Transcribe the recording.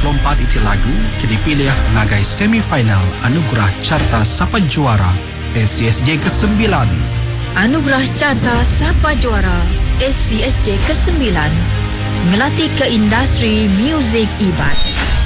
lompat iti lagu kini pilih ngagai semifinal Anugerah Carta Sapa Juara SCSJ ke-9. Anugerah Carta Sapa Juara SCSJ ke-9 ngelatih ke industri muzik ibat.